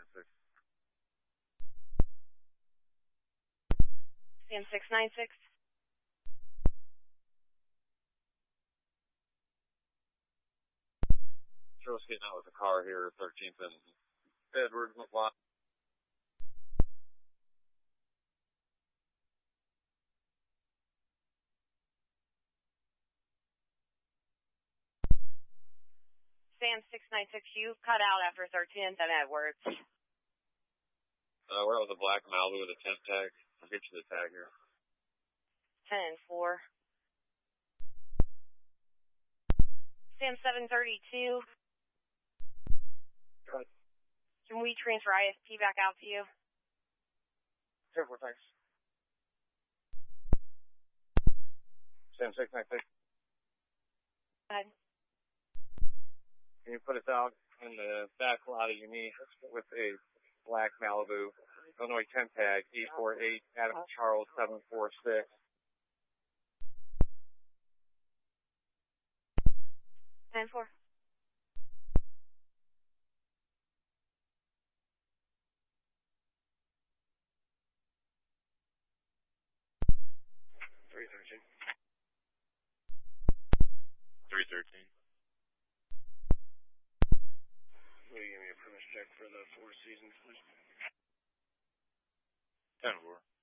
696. Sam 696. Joe's getting out with a car here, 13th and Edwards lot. Sam 696, you cut out after 13th and Edwards. We're out with a black Malibu with a temp tag. I'll get you the tag here. 10-4. Sam 732. Go ahead. Can we transfer ISP back out to you? 10-4, thanks. Sam 696. Go ahead. Can you put us out in the back lot of Unique with a black Malibu, Illinois temp tag, 848 Adam Charles 746. 10-4. $313. Will you give me a premise check for the Four Seasons, please? 10-4.